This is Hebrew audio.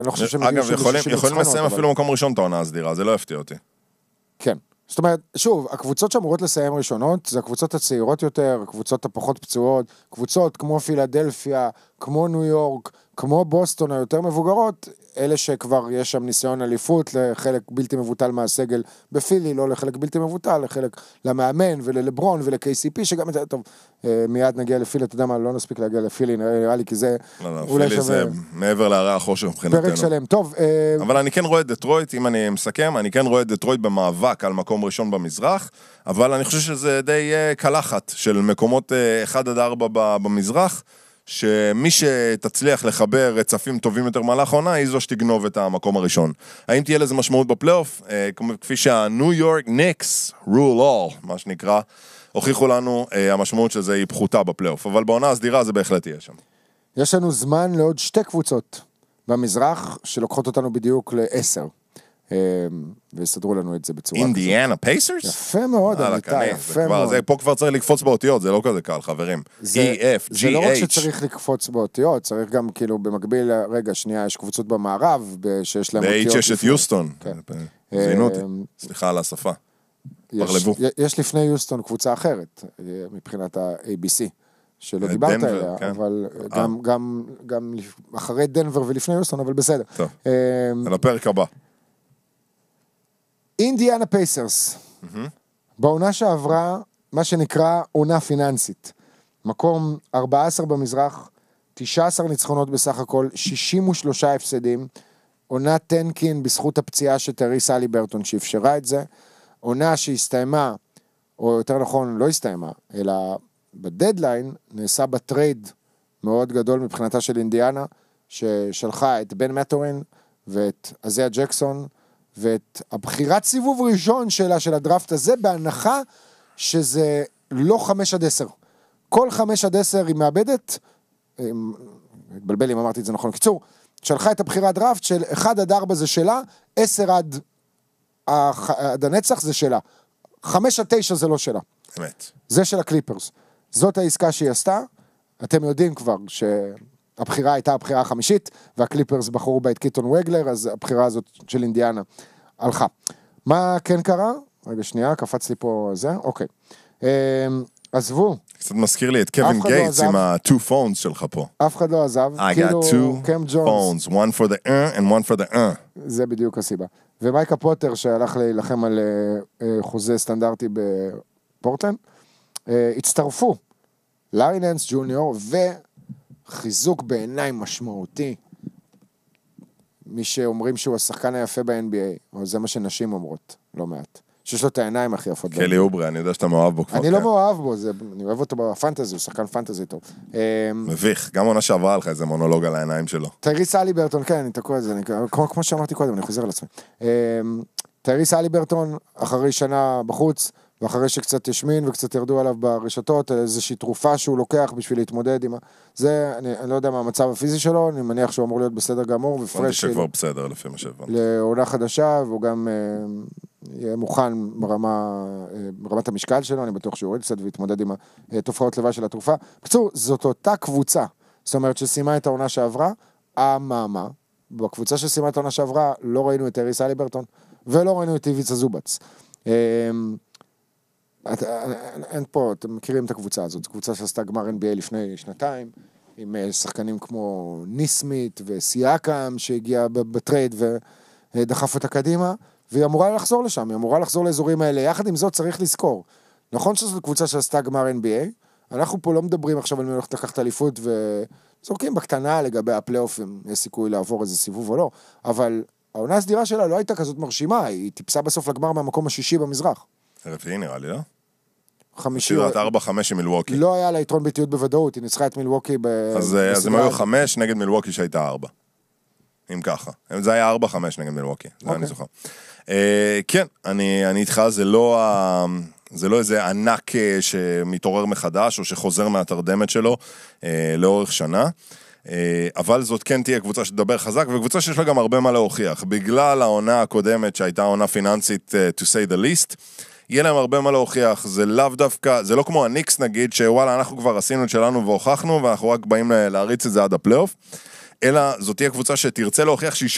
לא חושב שהם אגב, יכולים לסיים אפילו מקום ראשון את העונה הסדירה, זה לא יפתיע אותי. כן. זאת אומרת, שוב, הקבוצות שאמורות לסיים ראשונות, זה הקבוצות הצעירות יותר, הקבוצות הפחות פצועות, קבוצות כמו פילדלפיה, כמו ניו יורק, כמו בוסטון, היותר מבוגרות, אלה שכבר יש שם ניסיון אליפות, לחלק בלתי מבוטל מהסגל בפילי, לא לחלק בלתי מבוטל, לחלק למאמן וללברון ול-KCP, שגם את זה, טוב, מיד נגיע לפילי, אתה יודע מה, לא נספיק להגיע לפילי, נראה לי, כי זה לא, פילי זה מעבר להרע החושר מבחינתנו. פרק שלם, טוב. אבל אני כן רואה את דטרויט, אם אני מסכם, אני כן רואה את דטרויט במאבק על מקום ראשון במזרח, אבל אני חושב שזה די קלחת של מקומות 1-4 במזרח, שמי שתצליח לחבר רצפים טובים יותר מהלך העונה, היא זו שתגנוב את המקום הראשון. האם תהיה לזה משמעות בפלייאוף? כפי שהניו יורק ניקס, rule all, מה שנקרא, הוכיחו לנו, המשמעות של זה היא פחותה בפלייאוף, אבל בעונה הסדירה זה בהחלט יהיה שם. יש לנו זמן לעוד 2 קבוצות במזרח, שלוקחות אותנו בדיוק ל10. ויסדרו לנו את זה בצורה כזאת. אינדיאנה פייסרס? יפה מאוד, אמיתי, יפה מאוד. פה כבר צריך לקפוץ באותיות, זה לא כזה קל, חברים. E, F, G, H. זה לא רק שצריך לקפוץ באותיות, צריך גם כאילו במקביל, רגע, שנייה, יש קבוצות במערב, שיש להם אותיות. ב-H יש את יוסטון. זינו אותי, סליחה על השפה. פרלבו. יש לפני יוסטון קבוצה אחרת, מבחינת ה-ABC. שלא דיברת עליה, אבל גם אחרי דנבר ולפני יוסטון, אבל בסדר. טוב, על הפרק הבא. אינדיאנה פייסרס, בעונה שעברה, מה שנקרא עונה פיננסית, מקום 14 במזרח, 19 ניצחונות בסך הכל, 63 הפסדים, עונה טנקין בזכות הפציעה של טריס הליברטון שאפשרה את זה, עונה שהסתיימה, או יותר נכון לא הסתיימה, אלא בדדליין נעשה בטרייד מאוד גדול מבחינתה של אינדיאנה, ששלחה את בן מטורין ואת אזיה ג'קסון, ואת הבחירת סיבוב ראשון שלה, של הדראפט הזה, בהנחה שזה לא 5-10. כל 5-10 היא מאבדת, התבלבל אם אמרתי את זה נכון, קיצור, שלחה את הבחירת דראפט של 1-4 זה שלה, 10 עד הנצח זה שלה. 5-9 זה לא שלה. אמת. זה של הקליפרס. זאת העסקה שהיא עשתה, אתם יודעים כבר שהבחירה הייתה הבחירה החמישית, והקליפרס בחרו בה את קיטון וגלר, אז הבחירה הזאת של אינדיאנה הלכה. מה כן קרה? רגע שנייה, קפץ לי פה זה, אוקיי. עזבו. קצת מזכיר לי את קווין גייטס עם ה-2 phones שלך פה. אף אחד לא עזב. I got 2 phones, one for the and one for the זה בדיוק הסיבה. ומייקה פוטר שהלך להילחם על חוזה סטנדרטי בפורטלנד, הצטרפו לארי ננס ג'וניור וחיזוק בעיניים משמעותי, מי שאומרים שהוא השחקן היפה ב-NBA, או זה מה שנשים אומרות, לא מעט. שיש לו את העיניים הכי יפות. קלי אוברה, אני יודע שאתה מאוהב בו כבר. אני לא מאוהב בו, אני אוהב אותו בפנטזי, הוא שחקן פנטזי טוב. מביך, גם עונה שעברה לך איזה מונולוג על העיניים שלו. טייריס הליברטון, כן, אני תקוע את זה, כמו שאמרתי קודם, אני חוזר על עצמי. טייריס הליברטון, אחרי שנה בחוץ, ואחרי שקצת השמין וקצת ירדו עליו ברשתות, איזושהי תרופה שהוא לוקח בשביל להתמודד עם זה, אני לא יודע מה המצב הפיזי שלו, אני מניח שהוא אמור להיות בסדר גמור, ופרש שכבר בסדר לפי מה שהבנתי. לעונה חדשה, והוא גם יהיה מוכן ברמת המשקל שלו, אני בטוח שהוא יוריד קצת ויתמודד עם התופעות לוואי של התרופה. בקיצור, זאת אותה קבוצה, זאת אומרת שסיימה את העונה שעברה, אממה, בקבוצה שסיימה את העונה שעברה, לא ראינו את טייריס הליברטון, ולא ראינו את איביצה זובץ. אין פה, אתם מכירים את הקבוצה הזאת, זו קבוצה שעשתה גמר NBA לפני שנתיים, עם שחקנים כמו ניסמית וסייקם שהגיע בטרייד ודחף אותה קדימה, והיא אמורה לחזור לשם, היא אמורה לחזור לאזורים האלה. יחד עם זאת צריך לזכור, נכון שזו קבוצה שעשתה גמר NBA, אנחנו פה לא מדברים עכשיו על מי הולכת לקחת אליפות וזורקים בקטנה לגבי הפלייאוף, אם יש סיכוי לעבור איזה סיבוב או לא, אבל העונה הסדירה שלה לא הייתה כזאת מרשימה, היא טיפסה בסוף לגמר מהמקום השישי במזרח. רביעי נראה לי, לא? חמישי. סדרת 4-5 עם מילווקי. לא היה לה יתרון ביתיות בוודאות, היא ניצחה את מילווקי אז הם היו 5 נגד מילווקי שהייתה 4. אם ככה. זה היה 4-5 נגד מילווקי. זה אני זוכר. כן, אני איתך, זה לא איזה ענק שמתעורר מחדש, או שחוזר מהתרדמת שלו לאורך שנה. אבל זאת כן תהיה קבוצה שתדבר חזק, וקבוצה שיש לה גם הרבה מה להוכיח. בגלל העונה הקודמת שהייתה עונה פיננסית to say the least, יהיה להם הרבה מה להוכיח. זה לאו דווקא, זה לא כמו הניקס נגיד, שוואלה אנחנו כבר עשינו את שלנו והוכחנו, ואנחנו רק באים להריץ את זה עד הפלייאוף, אלא זאת תהיה קבוצה שתרצה להוכיח שהיא